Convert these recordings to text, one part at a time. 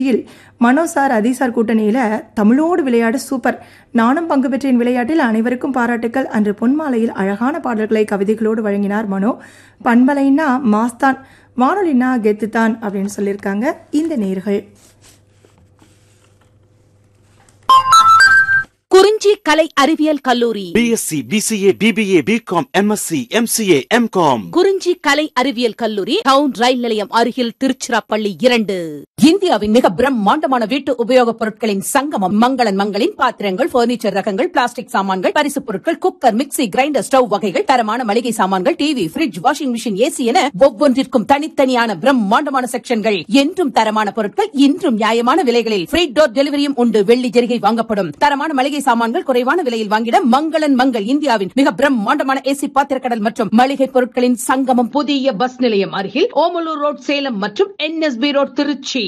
மனோசார் அதிசார் கூட்டணியில தமிழோடு விளையாடு சூப்பர், நானும் பங்கு பெற்றேன் விளையாட்டில் அனைவருக்கும் பாராட்டுக்கள். அன்று பொன்மாலையில் அழகான பாடல்களை கவிதைகளோடு வழங்கினார் மனோ. பண்பலைன்னா மாஸ்தான், வானொலின்னா கெத்துத்தான் அப்படின்னு சொல்லியிருக்காங்க இந்த நேயர்கள். குறிஞ்சி கலை அறிவியல் கல்லூரி BSc, BCA, BBA, BCom, MSc, MCA, MCom. குறிஞ்சி கலை அறிவியல் கல்லூரி டவுன் ரயில் நிலையம் அருகில் திருச்சிராப்பள்ளி 2. இந்தியாவின் மிக பிரம்மாண்டமான வீட்டு உபயோகப் பொருட்களின் சங்கமம் மங்களன் மங்களின் பாத்திரங்கள், பர்னிச்சர் ரகங்கள், பிளாஸ்டிக் சாமான்கள், பரிசு பொருட்கள், குக்கர், மிக்ஸி, கிரைண்டர், ஸ்டவ் வகைகள், தரமான மளிகை சாமான்கள், TV, fridge, washing machine, AC என ஒவ்வொன்றிற்கும் தனித்தனியான பிரம்மாண்டமான செக்ஷன்கள். என்றும் தரமான பொருட்கள், இன்றும் நியாயமான விலைகளில் ஃப்ரீ டோர் டெலிவரியும் உண்டு. வெள்ளி ஜெரிகை வாங்கப்படும். தரமான மளிகை சாமான்கள் குறைவான விலையில் வாங்கிட மங்களன் மங்கள். இந்தியாவின் மிக பிரம்மாண்டமான ஏசி பாத்திரக்கடல் மற்றும் மளிகை பொருட்களின் சங்கமம். புதிய பஸ் நிலையம் அருகில் ஓமலூர் ரோட் சேலம் மற்றும் NSB ரோட் திருச்சி.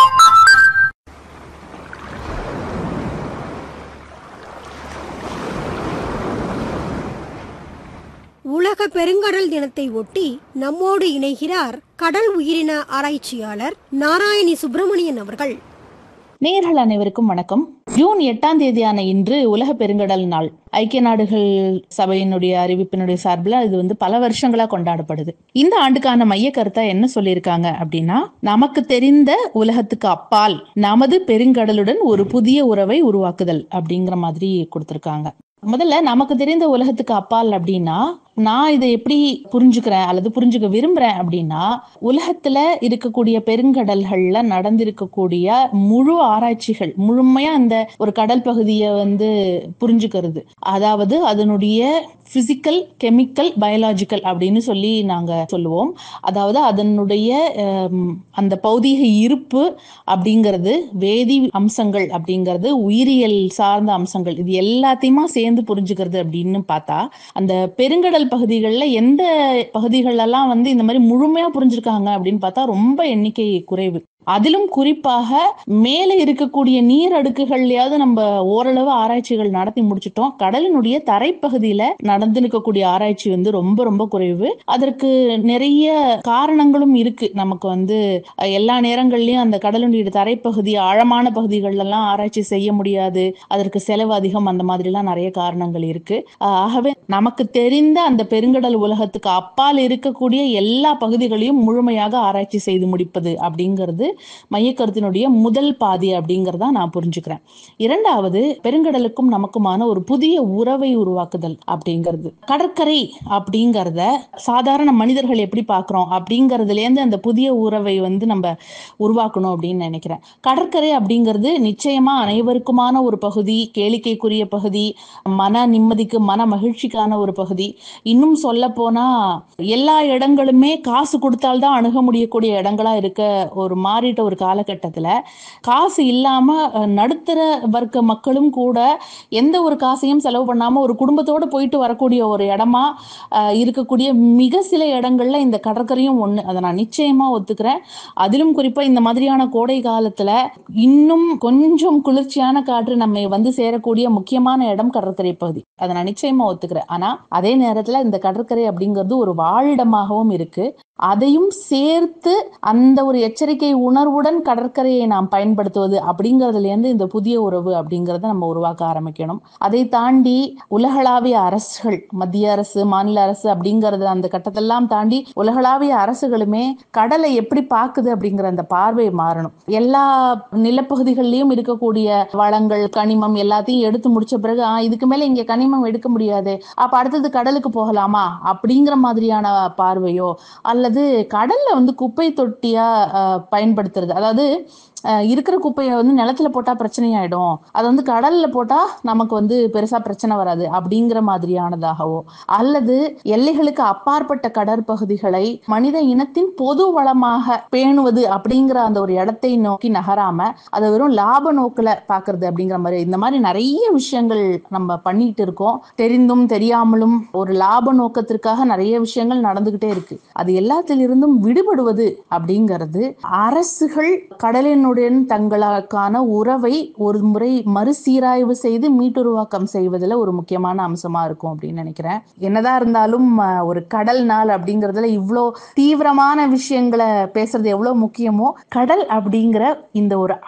உலக பெருங்கடல் தினத்தை ஒட்டி நம்மோடு இணைகிறார் கடல் உயிரின ஆராய்ச்சியாளர் நாராயணி சுப்பிரமணியன் அவர்கள். நேயர்கள் அனைவருக்கும் வணக்கம். ஜூன் 8ஆம் தேதியான இன்று உலக பெருங்கடல் நாள். ஐக்கிய நாடுகள் சபையினுடைய அறிவிப்பினுடைய சார்பில் இது பல வருஷங்களா கொண்டாடப்படுது. இந்த ஆண்டுக்கான மைய கருத்தா என்ன சொல்லியிருக்காங்க அப்படின்னா, நமக்கு தெரிந்த உலகத்துக்கு அப்பால் நமது பெருங்கடலுடன் ஒரு புதிய உறவை உருவாக்குதல் அப்படிங்கிற மாதிரி கொடுத்திருக்காங்க. முதல்ல நமக்கு தெரிந்த உலகத்துக்கு அப்பால் அப்படின்னா, நான் இதை எப்படி புரிஞ்சுக்கிறேன் அல்லது புரிஞ்சுக்க விரும்புறேன் அப்படின்னா, உலகத்துல இருக்கக்கூடிய பெருங்கடல்கள்ல நடந்திருக்கக்கூடிய முழு ஆராய்ச்சிகள், முழுமையா அந்த ஒரு கடல் பகுதியை புரிஞ்சுக்கிறது. அதாவது அதனுடைய பிசிக்கல், கெமிக்கல், பயாலஜிக்கல் அப்படின்னு சொல்லி நாங்க சொல்லுவோம். அதாவது அதனுடைய அந்த பௌதீக இருப்பு அப்படிங்கிறது, வேதி அம்சங்கள் அப்படிங்கிறது, உயிரியல் சார்ந்த அம்சங்கள், இது எல்லாத்தையுமா சேர்ந்து புரிஞ்சுக்கிறது அப்படின்னு பார்த்தா, அந்த பெருங்கடல் பகுதிகளில் எந்த பகுதிகளெல்லாம் இந்த மாதிரி முழுமையா புரிஞ்சிருக்காங்க அப்படின்னு பார்த்தா ரொம்ப எண்ணிக்கை குறைவு. அதிலும் குறிப்பாக மேலே இருக்கக்கூடிய நீர் அடுக்குகள்லயாவது நம்ம ஓரளவு ஆராய்ச்சிகள் நடத்தி முடிச்சிட்டோம். கடலினுடைய தரைப்பகுதியில நடந்திருக்கக்கூடிய ஆராய்ச்சி ரொம்ப ரொம்ப குறைவு. அதற்கு நிறைய காரணங்களும் இருக்கு. நமக்கு எல்லா நேரங்கள்லயும் அந்த கடலினுடைய தரைப்பகுதி, ஆழமான பகுதிகள் எல்லாம் ஆராய்ச்சி செய்ய முடியாது. அதற்கு செலவு அதிகம், அந்த மாதிரி எல்லாம் நிறைய காரணங்கள் இருக்கு. ஆகவே நமக்கு தெரிந்த அந்த பெருங்கடல் உலகத்துக்கு அப்பால் இருக்கக்கூடிய எல்லா பகுதிகளையும் முழுமையாக ஆராய்ச்சி செய்து முடிப்பது அப்படிங்கிறது மையக்கருத்தினுடைய முதல் பாதி அப்படிங்கறத நான் புரிஞ்சுக்கிறேன். இரண்டாவது, பெருங்கடலுக்கும் நமக்குமான ஒரு புதிய உறவை உருவாக்குதல் அப்படிங்கிறது. கடற்கரை அப்படிங்கறத சாதாரண மனிதர்கள் எப்படி பார்க்கிறோம் அப்படிங்கறதுல இருந்து அந்த புதிய உறவை நம்ம உருவாக்கணும் அப்படின்னு நினைக்கிறேன். கடற்கரை அப்படிங்கிறது நிச்சயமா அனைவருக்குமான ஒரு பகுதி, கேளிக்கைக்குரிய பகுதி, மன நிம்மதிக்கு, மன மகிழ்ச்சிக்கான ஒரு பகுதி. இன்னும் சொல்ல போனா எல்லா இடங்களுமே காசு கொடுத்தால்தான் அணுக முடியக்கூடிய இடங்களா இருக்க ஒரு மாறிட்ட ஒரு காலகட்டத்துல, காசு இல்லாம நடுத்தர வர்க்க மக்களும் கூட எந்த ஒரு காசையும் செலவு பண்ணாம ஒரு குடும்பத்தோட போயிட்டு வரக்கூடிய ஒரு இடமா இருக்கக்கூடிய மிக சில இடங்கள்ல இந்த கடற்கரையும் ஒண்ணு. அதை நான் நிச்சயமா ஒத்துக்கிறேன். அதிலும் குறிப்பா இந்த மாதிரியான கோடை காலத்துல இன்னும் கொஞ்சம் குளிர்ச்சியான காற்று நம்ம சேரக்கூடிய முக்கியமான இடம் கடற்கரை பகுதி. அதை நான் நிச்சயமா ஒத்துக்கிறேன். ஆனா அதே நேரத்துல இந்த கடற்கரை அப்படிங்கிறது ஒரு வாழிடமாகவும் இருக்கு. அதையும் சேர்த்து அந்த ஒரு எச்சரிக்கை உணர்வுடன் கடற்கரையை நாம் பயன்படுத்துவது அப்படிங்கிறதுல இருந்து இந்த புதிய உறவு அப்படிங்கறத நம்ம உருவாக்க ஆரம்பிக்கணும். அதை தாண்டி உலகளாவிய அரசுகள், மத்திய அரசு, மாநில அரசு அப்படிங்கறது அந்த கட்டத்தெல்லாம் தாண்டி உலகளாவிய அரசுகளுமே கடலை எப்படி பாக்குது அப்படிங்கிற அந்த பார்வை மாறணும். எல்லா நிலப்பகுதிகளிலும் இருக்கக்கூடிய வளங்கள், கனிமம் எல்லாத்தையும் எடுத்து முடிச்ச பிறகு இதுக்கு மேல இங்க கனிமம் எடுக்க முடியாது, அப்ப அடுத்தது கடலுக்கு போகலாமா அப்படிங்கிற மாதிரியான பார்வையோ, அல்லது கடல்ல குப்பை தொட்டியா பயன்படுத்துறது. அதாவது இருக்கிற குப்பையை நிலத்துல போட்டா பிரச்சனையாயிடும், அது கடல்ல போட்டா நமக்கு பெருசா பிரச்சனை வராது அப்படிங்கிற மாதிரியானதாகவோ, அல்லது எல்லைகளுக்கு அப்பாற்பட்ட கடற்பகுதிகளை மனித இனத்தின் பொது வளமாக பேணுவது அப்படிங்கிற அந்த ஒரு இடத்தை நோக்கி நகராம அதை வெறும் லாப நோக்குல பாக்குறது அப்படிங்கிற மாதிரி, இந்த மாதிரி நிறைய விஷயங்கள் நம்ம பண்ணிட்டு இருக்கோம். தெரிந்தும் தெரியாமலும் ஒரு லாப நோக்கத்திற்காக நிறைய விஷயங்கள் நடந்துகிட்டே இருக்கு. அது எல்லாத்தையும் எல்லாத்திலிருந்தும் விடுபடுவது அப்படிங்கிறது அரசுகள் கடலினுடன் தங்களுக்கான உறவை ஒரு முறை மறுசீராய்வு செய்து மீட்டுருவாக்கம் செய்வதில் ஒரு முக்கியமான அம்சமா இருக்கும் அப்படின்னு நினைக்கிறேன். என்னதான் இருந்தாலும் ஒரு கடல் நாள் அப்படிங்கிறதுல இவ்வளோ தீவிரமான விஷயங்களை பேசுறது எவ்வளவு முக்கியமோ, கடல் அப்படிங்கிற இந்த ஒரு